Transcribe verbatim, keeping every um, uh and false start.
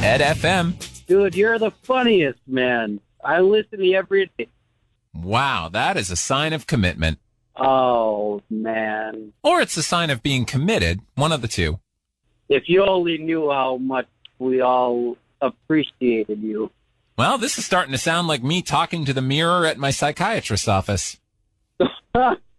Ed F M. Dude, you're the funniest, man. I listen to you every day. Wow, that is a sign of commitment. Oh, man. Or it's a sign of being committed. One of the two. If you only knew how much we all appreciated you. Well, this is starting to sound like me talking to the mirror at my psychiatrist's office.